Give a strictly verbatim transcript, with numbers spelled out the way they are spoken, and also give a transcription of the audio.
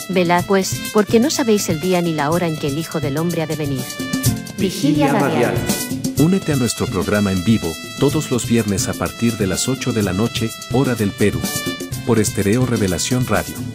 Velad pues, porque no sabéis el día ni la hora en que el Hijo del Hombre ha de venir. Vigilia radial. Únete a nuestro programa en vivo, todos los viernes a partir de las ocho de la noche, hora del Perú. Por Estéreo Revelación Radio.